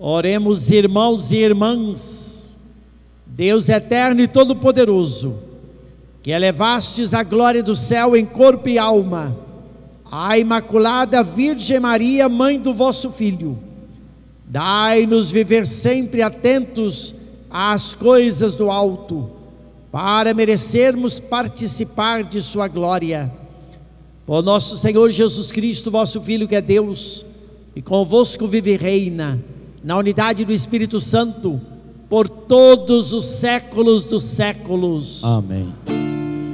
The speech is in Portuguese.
Oremos, irmãos e irmãs. Deus eterno e todo-poderoso, que elevastes a glória do céu em corpo e alma a Imaculada Virgem Maria, mãe do vosso Filho, dai-nos viver sempre atentos às coisas do alto, para merecermos participar de sua glória. Por nosso Senhor Jesus Cristo, vosso Filho, que é Deus, e convosco vive e reina, na unidade do Espírito Santo, por todos os séculos dos séculos. Amém.